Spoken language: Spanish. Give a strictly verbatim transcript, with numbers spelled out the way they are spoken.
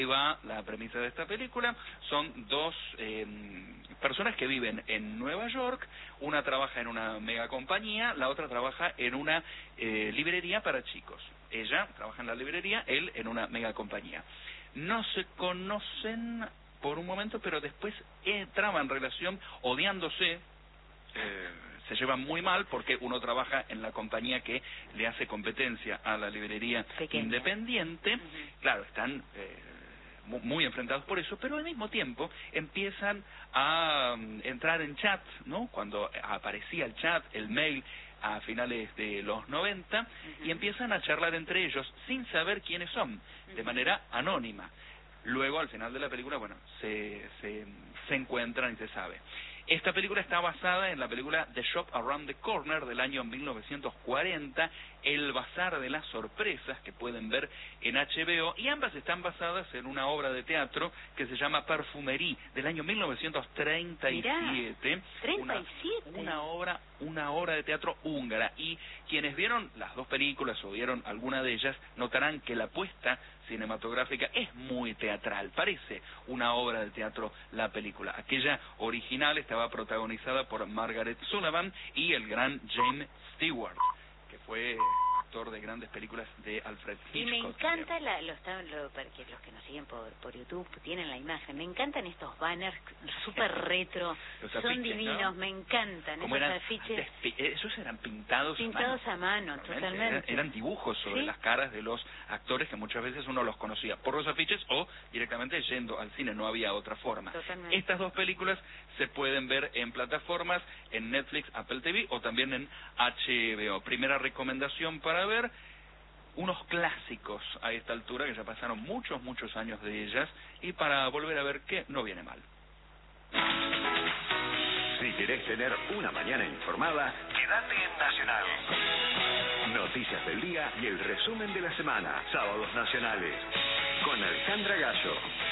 va la premisa de esta película. Son dos eh, personas que viven en Nueva York. Una trabaja en una mega compañía, la otra trabaja en una eh, librería para chicos. Ella trabaja en la librería, él en una mega compañía. No se conocen por un momento, pero después eh, traban relación odiándose. Eh, se llevan muy mal porque uno trabaja en la compañía que le hace competencia a la librería Pequeña. Independiente. Uh-huh. Claro, están eh, muy, muy enfrentados por eso, pero al mismo tiempo empiezan a um, entrar en chat, ¿no? Cuando aparecía el chat, el mail a finales de los noventa, uh-huh. y empiezan a charlar entre ellos sin saber quiénes son, uh-huh. de manera anónima. Luego, al final de la película, bueno, se, se, se encuentran y se sabe. Esta película está basada en la película The Shop Around the Corner del año mil novecientos cuarenta, El Bazar de las Sorpresas, que pueden ver en H B O, y ambas están basadas en una obra de teatro que se llama Perfumerie, del año mil novecientos treinta y siete. Mirá, treinta y siete. Una, una obra, una obra de teatro húngara, y quienes vieron las dos películas o vieron alguna de ellas notarán que la puesta cinematográfica es muy teatral, parece una obra de teatro la película. Aquella original estaba protagonizada por Margaret Sullivan y el gran James Stewart, que fue actor de grandes películas de Alfred Hitchcock. Y me encanta, la, lo, lo, porque los que nos siguen por, por YouTube tienen la imagen, me encantan estos banners súper retro, los son afiches, divinos, ¿no? Me encantan esos eran, afiches. Antes, esos eran pintados, pintados a mano, a mano totalmente. Eran, eran dibujos sobre, ¿sí?, las caras de los actores que muchas veces uno los conocía por los afiches o directamente yendo al cine, no había otra forma. Totalmente. Estas dos películas se pueden ver en plataformas, en Netflix, Apple T V o también en H B O. Primera recomendación para ver, unos clásicos a esta altura, que ya pasaron muchos, muchos años de ellas, y para volver a ver que no viene mal. Si querés tener una mañana informada, quédate en Nacional. Noticias del día y el resumen de la semana. Sábados Nacionales. Con Alejandra Gallo.